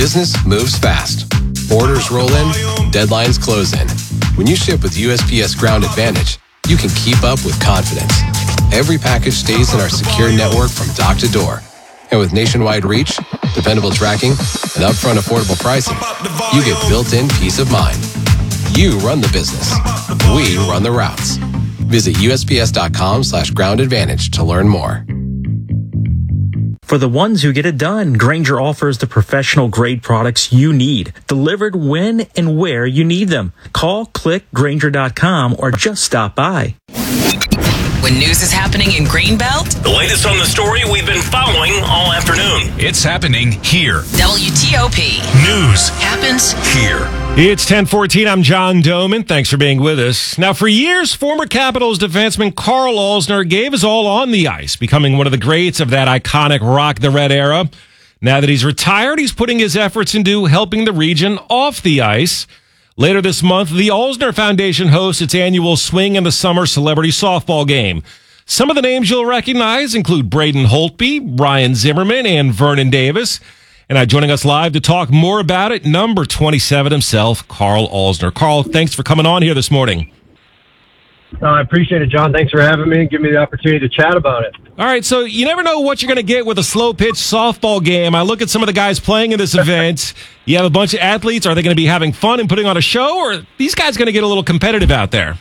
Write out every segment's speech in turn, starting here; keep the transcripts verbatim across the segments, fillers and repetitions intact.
Business moves fast. Orders roll in, deadlines close in. When you ship with U S P S Ground Advantage, you can keep up with confidence. Every package stays in our secure network from dock to door. And with nationwide reach, dependable tracking, and upfront affordable pricing, you get built-in peace of mind. You run the business. We run the routes. Visit USPS.com slash ground advantage to learn more. For the ones who get it done, Grainger offers the professional grade products you need, delivered when and where you need them. Call, click, Grainger dot com, or just stop by. When news is happening in Greenbelt, the latest on the story we've been following all afternoon. It's happening here. W T O P. News happens here. It's ten fourteen. I'm John Doman. Thanks for being with us. Now, for years, former Capitals defenseman Carl Alzner gave his all on the ice, becoming one of the greats of that iconic Rock the Red era. Now that he's retired, he's putting his efforts into helping the region off the ice. Later this month, the Alzner Foundation hosts its annual Swing in the Summer Celebrity Softball Game. Some of the names you'll recognize include Braden Holtby, Ryan Zimmerman, and Vernon Davis. And uh, joining us live to talk more about it, number twenty-seven himself, Carl Alzner. Carl, thanks for coming on here this morning. Uh, I appreciate it, John. Thanks for having me and giving me the opportunity to chat about it. All right, so you never know what you're going to get with a slow-pitch softball game. I look at some of the guys playing in this event. You have a bunch of athletes. Are they going to be having fun and putting on a show, or are these guys going to get a little competitive out there?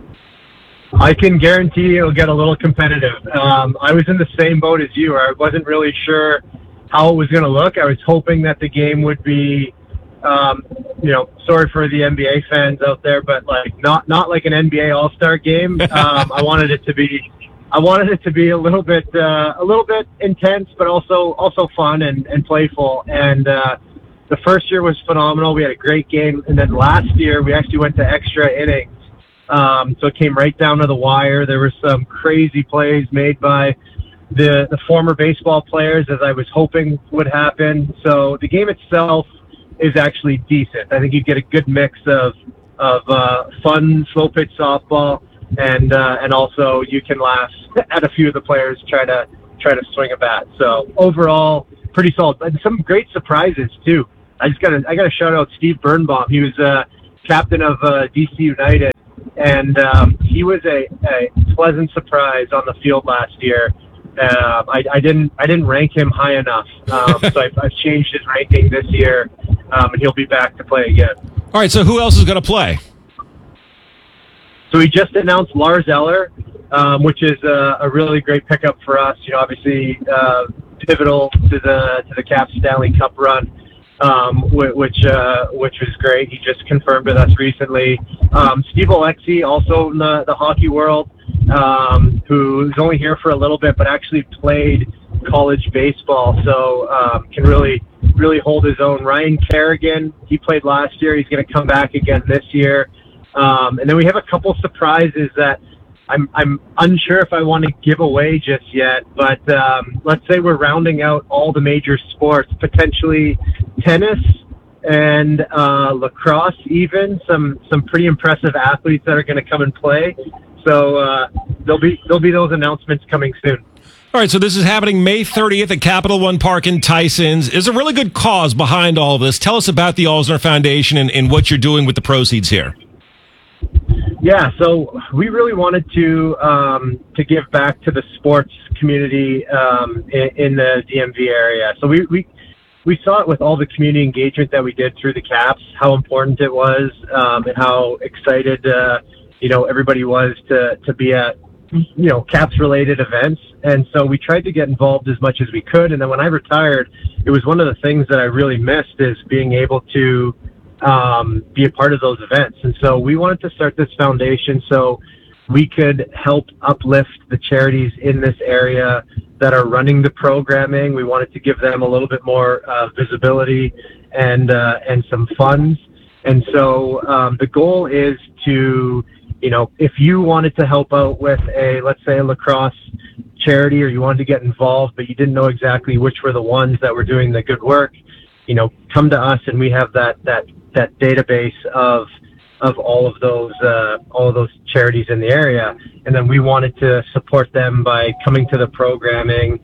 I can guarantee it'll get a little competitive. Um, I was in the same boat as you. I wasn't really sure how it was going to look. I was hoping that the game would be, um, you know, sorry for the N B A fans out there, but like not not like an N B A All-Star game. Um, I wanted it to be, I wanted it to be a little bit uh, a little bit intense, but also also fun and, and playful. And uh, the first year was phenomenal. We had a great game, and then last year we actually went to extra innings. Um, so it came right down to the wire. There were some crazy plays made by the the former baseball players, as I was hoping would happen. So the game itself is actually decent. I think you get a good mix of of uh, fun, slow pitch softball, and uh, and also you can laugh at a few of the players try to try to swing a bat. So overall, pretty solid. And some great surprises too. I just got to I got to shout out Steve Birnbaum. He was uh, captain of uh, D C United, and um, he was a, a pleasant surprise on the field last year. Uh, I, I didn't I didn't rank him high enough, um, so I've, I've changed his ranking this year, um, and he'll be back to play again. All right, so who else is going to play? So we just announced Lars Eller, um, which is a, a really great pickup for us. You know, obviously uh, pivotal to the to the Caps Stanley Cup run, um, which uh, which was great. He just confirmed with us recently. Um, Steve Alexi, also in the, the hockey world, um, who's only here for a little bit, but actually played college baseball, so um, can really, really hold his own. Ryan Kerrigan, he played last year. He's going to come back again this year. Um, and then we have a couple surprises that I'm, I'm unsure if I want to give away just yet, but um, let's say we're rounding out all the major sports, potentially tennis and uh, lacrosse even, some, some pretty impressive athletes that are going to come and play. So uh, there'll be there'll be those announcements coming soon. All right, so this is happening May thirtieth at Capital One Park in Tysons. There's a really good cause behind all of this. Tell us about the Alzner Foundation and, and what you're doing with the proceeds here. Yeah, so we really wanted to um, to give back to the sports community um, in, in the D M V area. So we, we we saw it with all the community engagement that we did through the Caps, how important it was, um, and how excited uh, you know everybody was to to be at you know Caps related events. And so we tried to get involved as much as we could. And then when I retired, it was one of the things that I really missed is being able to um, be a part of those events. And so we wanted to start this foundation so we could help uplift the charities in this area that are running the programming. We wanted to give them a little bit more uh, visibility and uh, and some funds. And so um, the goal is to, you know, if you wanted to help out with a, let's say, a lacrosse charity, or you wanted to get involved, but you didn't know exactly which were the ones that were doing the good work, you know, come to us and we have that, that, that database of, of all of those, uh, all of those charities in the area. And then we wanted to support them by coming to the programming,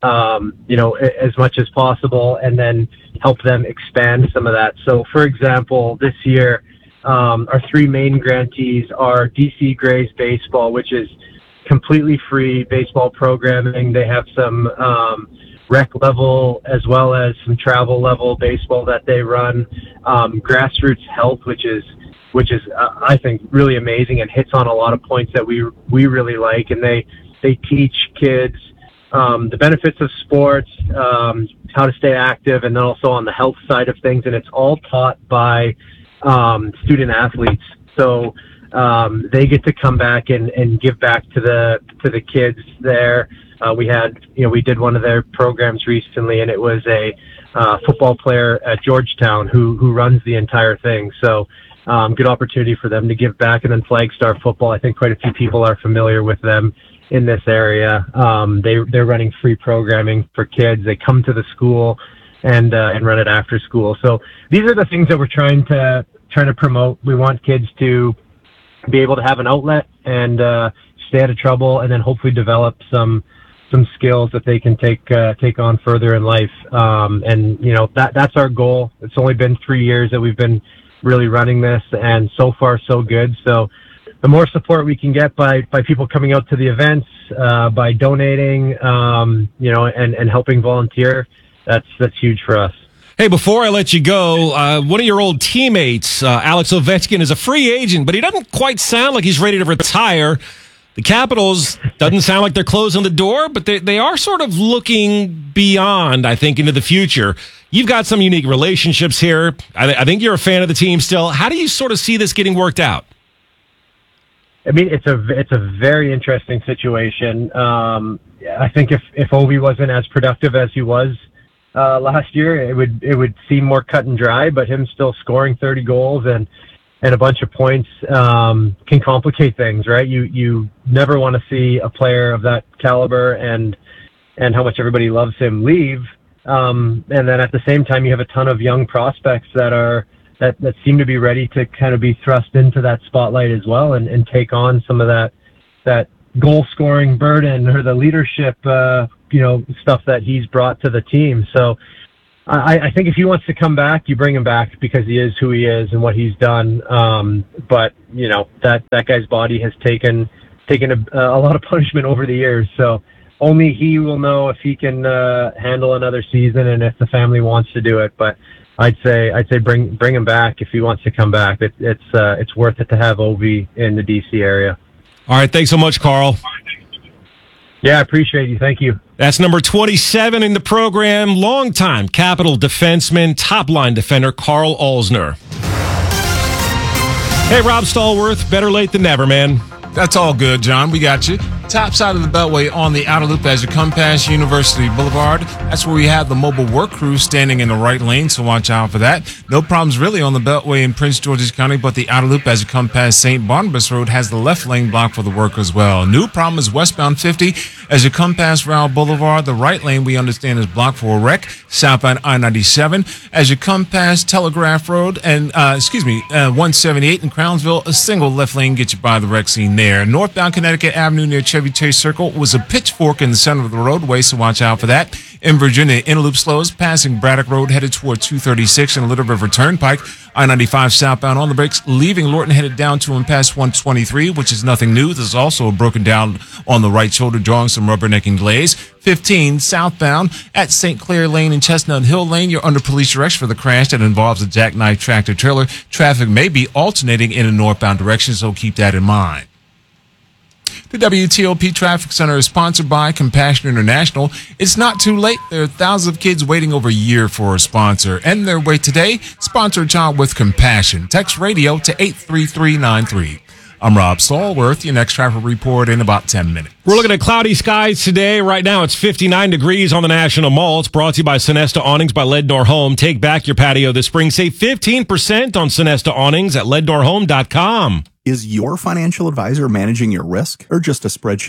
um, you know, as much as possible, and then help them expand some of that. So, for example, this year, um, our three main grantees are D C Grays Baseball, which is completely free baseball programming. They have some um, rec level as well as some travel level baseball that they run. Um, Grassroots Health, which is which is uh, I think really amazing and hits on a lot of points that we we really like. And they they teach kids um, the benefits of sports, um, how to stay active, and then also on the health side of things. And it's all taught by um, student athletes. So um, they get to come back and, and give back to the to the kids there. Uh, we had, you know, we did one of their programs recently, and it was a uh, football player at Georgetown who who runs the entire thing. So um, good opportunity for them to give back. And then Flagstar Football, I think quite a few people are familiar with them in this area. Um, they they're running free programming for kids. They come to the school and uh, and run it after school. So these are the things that we're trying to trying to promote. We want kids to be able to have an outlet and uh, stay out of trouble, and then hopefully develop some some skills that they can take uh, take on further in life. Um, and you know that that's our goal. It's only been three years that we've been really running this, and so far so good. So the more support we can get by by people coming out to the events, uh, by donating, um, you know, and and helping volunteer, that's that's huge for us. Hey, before I let you go, uh, one of your old teammates, uh, Alex Ovechkin, is a free agent, but he doesn't quite sound like he's ready to retire. The Capitals doesn't sound like they're closing the door, but they, they are sort of looking beyond, I think, into the future. You've got some unique relationships here. I, th- I think you're a fan of the team still. How do you sort of see this getting worked out? I mean, it's a it's a very interesting situation. Um, I think if if Ovi wasn't as productive as he was Uh, last year, it would it would seem more cut and dry, but him still scoring thirty goals and and a bunch of points um, can complicate things, right? You you never want to see a player of that caliber and and how much everybody loves him leave, um, and then at the same time, you have a ton of young prospects that are that that seem to be ready to kind of be thrust into that spotlight as well, and, and take on some of that that goal scoring burden or the leadership uh, you know, stuff that he's brought to the team. So I, I think if he wants to come back, you bring him back because he is who he is and what he's done. Um, but you know, that, that guy's body has taken, taken a, a lot of punishment over the years. So only he will know if he can uh, handle another season and if the family wants to do it. But I'd say, I'd say bring, bring him back if he wants to come back. It, it's, uh, it's worth it to have Ovi in the D C area. All right. Thanks so much, Carl. Yeah, I appreciate you. Thank you. That's number twenty-seven in the program, longtime Capital defenseman, top-line defender, Karl Alzner. Hey, Rob Stallworth, better late than never, man. That's all good, John. We got you. Top side of the Beltway on the outer loop as you come past University Boulevard. That's where we have the mobile work crew standing in the right lane, so watch out for that. No problems really on the Beltway in Prince George's County, but the outer loop as you come past Saint Barnabas Road has the left lane blocked for the work as well. New problem is westbound fifty. As you come past Rowell Boulevard, the right lane we understand is blocked for a wreck. Southbound I ninety-seven. As you come past Telegraph Road and, uh, excuse me, uh, one seventy-eight in Crownsville, a single left lane gets you by the wreck scene there. Northbound Connecticut Avenue near Chevy Chase Circle was a pitchfork in the center of the roadway, so watch out for that. In Virginia, inner loop slows passing Braddock Road headed toward two thirty-six and Little River Turnpike. I ninety-five southbound on the brakes, leaving Lorton headed down to and past one twenty-three, which is nothing new. There's also broken down on the right shoulder, drawing some rubbernecking delays. fifteen southbound at Saint Clair Lane and Chestnut Hill Lane. You're under police arrest for the crash that involves a jackknife tractor trailer. Traffic may be alternating in a northbound direction, so keep that in mind. The W T O P Traffic Center is sponsored by Compassion International. It's not too late. There are thousands of kids waiting over a year for a sponsor. End their wait today. Sponsor a child with compassion. Text radio to eight three three nine three. I'm Rob Stallworth. Your next traffic report in about ten minutes. We're looking at cloudy skies today. Right now, it's fifty-nine degrees on the National Mall. It's brought to you by Sonesta Awnings by Lednor Home. Take back your patio this spring. Save fifteen percent on Sonesta Awnings at lednor home dot com. Is your financial advisor managing your risk or just a spreadsheet?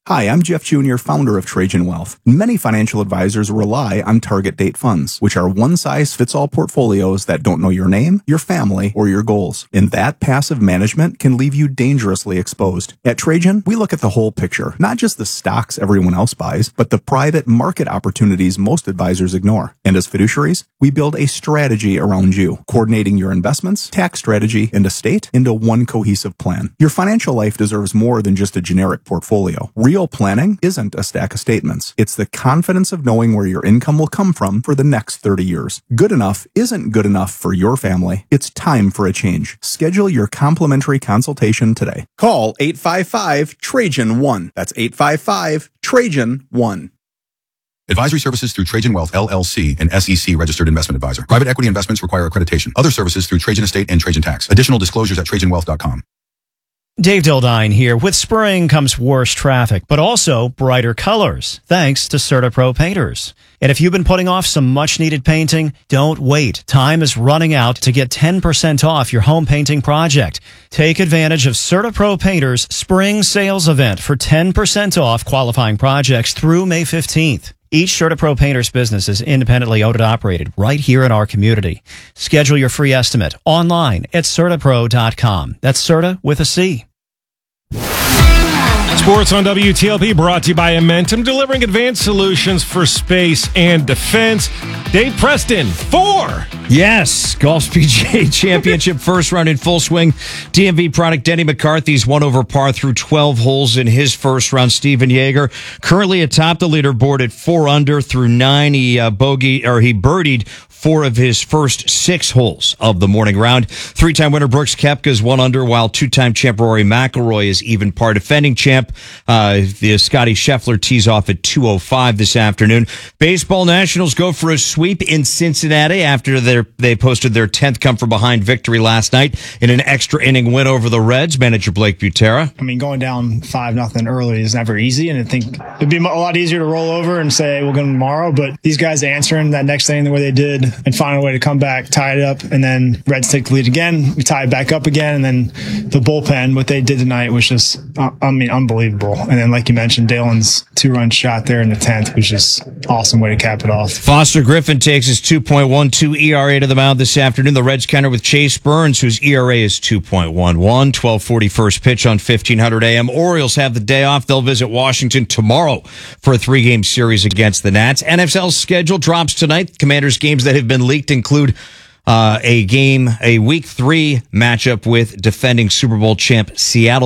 Hi, I'm Jeff Junior, founder of Trajan Wealth. Many financial advisors rely on target date funds, which are one-size-fits-all portfolios that don't know your name, your family, or your goals. And that passive management can leave you dangerously exposed. At Trajan, we look at the whole picture, not just the stocks everyone else buys, but the private market opportunities most advisors ignore. And as fiduciaries, we build a strategy around you, coordinating your investments, tax strategy, and estate into one cohesive plan. Your financial life deserves more than just a generic portfolio. Real planning isn't a stack of statements. It's the confidence of knowing where your income will come from for the next thirty years. Good enough isn't good enough for your family. It's time for a change. Schedule your complimentary consultation today. Call eight five five, Trajan one. That's eight five five, Trajan one. Advisory services through Trajan Wealth, L L C, an S E C registered investment advisor. Private equity investments require accreditation. Other services through Trajan Estate and Trajan Tax. Additional disclosures at trajan wealth dot com. Dave Dildine here. With spring comes worse traffic, but also brighter colors, thanks to CertaPro painters. And if you've been putting off some much-needed painting, don't wait. Time is running out to get ten percent off your home painting project. Take advantage of CertaPro Painters' spring sales event for ten percent off qualifying projects through May fifteenth. Each CertaPro Painters business is independently owned and operated right here in our community. Schedule your free estimate online at certapro dot com. That's Certa with a C. Sports on W T L P brought to you by Amentum, delivering advanced solutions for space and defense. Dave Preston, four. Yes, Golf's P G A Championship first round in full swing. D M V product Denny McCarthy's one over par through twelve holes in his first round. Steven Yeager currently atop the leaderboard at four under through nine. He uh, bogey or he birdied four of his first six holes of the morning round. Three-time winner Brooks Koepka is one under, while two-time champ Rory McIlroy is even par. Defending champ uh, the Scotty Scheffler tees off at two oh five this afternoon. Baseball Nationals go for a sweep in Cincinnati after their they posted their tenth come-from-behind victory last night in an extra inning win over the Reds. Manager Blake Butera. I mean, going down five nothing early is never easy, and I think it'd be a lot easier to roll over and say we'll go tomorrow. But these guys answering that next inning the way they did and find a way to come back, tie it up, and then Reds take the lead again. We tie it back up again, and then the bullpen, what they did tonight was just, uh, I mean, unbelievable. And then, like you mentioned, Dalen's two-run shot there in the tenth was just awesome way to cap it off. Foster Griffin takes his two point one two E R A to the mound this afternoon. The Reds counter with Chase Burns, whose E R A is two point one one. twelve forty first pitch on fifteen hundred A M. Orioles have the day off. They'll visit Washington tomorrow for a three-game series against the Nats. N F L's schedule drops tonight. Commanders games that have been leaked include uh, a game, a week three matchup with defending Super Bowl champ Seattle.